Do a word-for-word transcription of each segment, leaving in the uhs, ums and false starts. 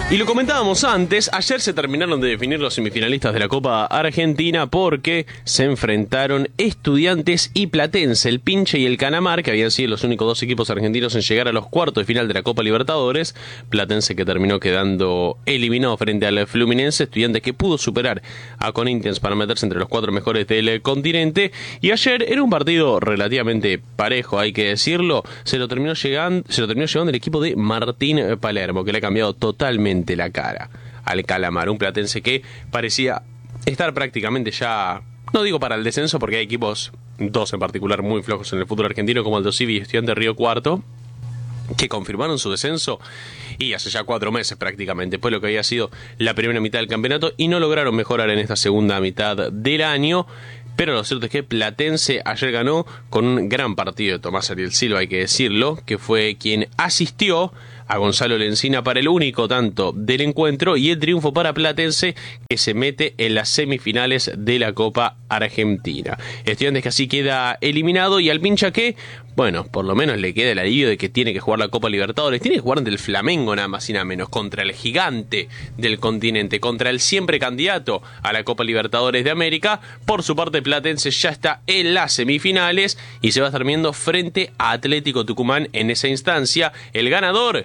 Y lo comentábamos antes, ayer se terminaron de definir los semifinalistas de la Copa Argentina porque se enfrentaron Estudiantes y Platense, el Pinche y el Canamar, que habían sido los únicos dos equipos argentinos en llegar a los cuartos de final de la Copa Libertadores. Platense que terminó quedando eliminado frente al Fluminense, Estudiantes que pudo superar a Corinthians para meterse entre los cuatro mejores del continente. Y ayer era un partido relativamente parejo, hay que decirlo, se lo terminó llegando, se lo terminó llevando el equipo de Martín Palermo, que le ha cambiado totalmente la cara al Calamar, un platense que parecía estar prácticamente ya, no digo para el descenso porque hay equipos, dos en particular muy flojos en el fútbol argentino como Aldo Civi y Estudiantes Río Cuarto, que confirmaron su descenso y hace ya cuatro meses prácticamente, después de lo que había sido la primera mitad del campeonato, y no lograron mejorar en esta segunda mitad del año. Pero lo cierto es que Platense ayer ganó con un gran partido de Tomás Ariel Silva, hay que decirlo, que fue quien asistió a Gonzalo Lencina para el único tanto del encuentro y el triunfo para Platense, que se mete en las semifinales de la Copa Argentina. Estudiantes que así queda eliminado, y al Pincha que, bueno, por lo menos le queda el alivio de que tiene que jugar la Copa Libertadores, tiene que jugar ante el Flamengo nada más y nada menos, contra el gigante del continente, contra el siempre candidato a la Copa Libertadores de América. Por su parte, Platense ya está en las semifinales y se va a estar viendo frente a Atlético Tucumán en esa instancia. El ganador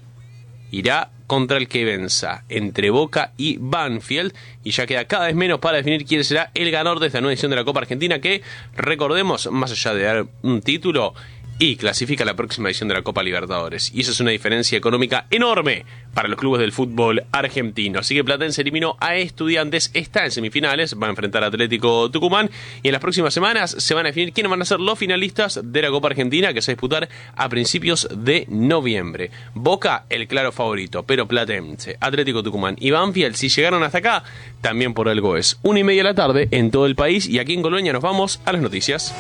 irá contra el que venza entre Boca y Banfield, y ya queda cada vez menos para definir quién será el ganador de esta nueva edición de la Copa Argentina, que, recordemos, más allá de dar un título, y clasifica a la próxima edición de la Copa Libertadores. Y eso es una diferencia económica enorme para los clubes del fútbol argentino. Así que Platense eliminó a Estudiantes, está en semifinales, va a enfrentar a Atlético Tucumán, y en las próximas semanas se van a definir quiénes van a ser los finalistas de la Copa Argentina, que se va a disputar a principios de noviembre. Boca, el claro favorito, pero Platense, Atlético Tucumán y Banfield, si llegaron hasta acá, también por algo es. Una y media de la tarde en todo el país, y aquí en Colonia nos vamos a las noticias.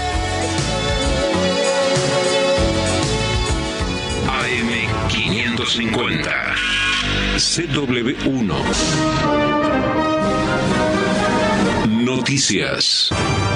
A M quinientos cincuenta C W uno Noticias.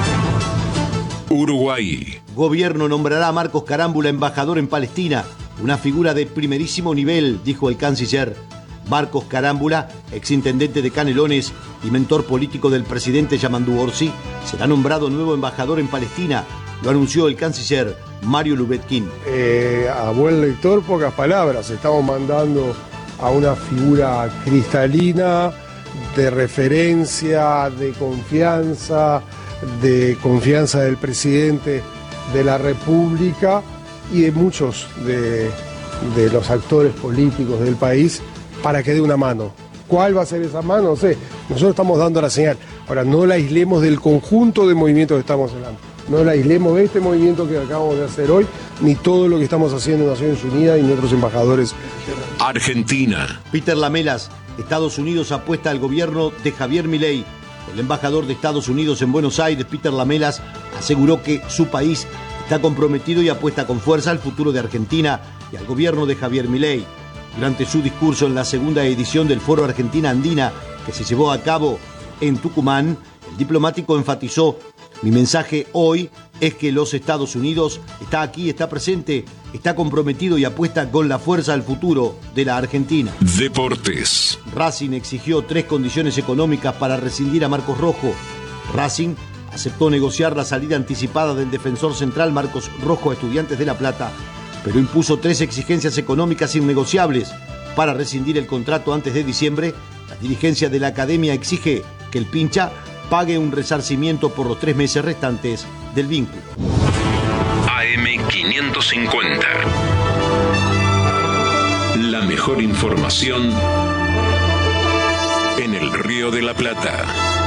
Uruguay. Gobierno nombrará a Marcos Carámbula embajador en Palestina, una figura de primerísimo nivel, dijo el canciller. Marcos Carámbula, exintendente de Canelones y mentor político del presidente Yamandú Orsi, será nombrado nuevo embajador en Palestina, lo anunció el canciller Mario Lubetkin. Eh, a buen lector, pocas palabras. Estamos mandando a una figura cristalina, de referencia, de confianza, de confianza del presidente de la República y de muchos de, de los actores políticos del país, para que dé una mano. ¿Cuál va a ser esa mano? No sé. Nosotros estamos dando la señal. Ahora, no la aislemos del conjunto de movimientos que estamos hablando. No la aislemos de este movimiento que acabamos de hacer hoy, ni todo lo que estamos haciendo en Naciones Unidas y nuestros embajadores. Argentina. Peter Lamelas, Estados Unidos apuesta al gobierno de Javier Milei. El embajador de Estados Unidos en Buenos Aires, Peter Lamelas, aseguró que su país está comprometido y apuesta con fuerza al futuro de Argentina y al gobierno de Javier Milei. Durante su discurso en la segunda edición del Foro Argentina Andina, que se llevó a cabo en Tucumán, el diplomático enfatizó: mi mensaje hoy es que los Estados Unidos está aquí, está presente, está comprometido y apuesta con la fuerza al futuro de la Argentina. Deportes. Racing exigió tres condiciones económicas para rescindir a Marcos Rojo. Racing aceptó negociar la salida anticipada del defensor central Marcos Rojo a Estudiantes de La Plata, pero impuso tres exigencias económicas innegociables. Para rescindir el contrato antes de diciembre, la dirigencia de la academia exige que el Pincha pague un resarcimiento por los tres meses restantes del vínculo. A M quinientos cincuenta. La mejor información en el Río de la Plata.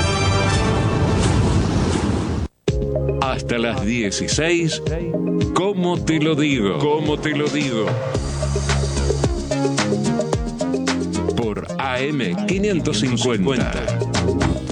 Hasta las dieciséis, ¿cómo te lo digo? ¿Cómo te lo digo? Por A M quinientos cincuenta.